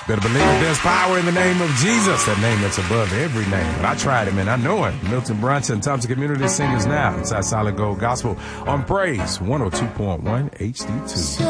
Better believe there's power in the name of Jesus, that name that's above every name. But I tried him, and I know him. Milton Brunson, Thompson Community Singers now inside Solid Gold Gospel on Praise 102.1 HD2.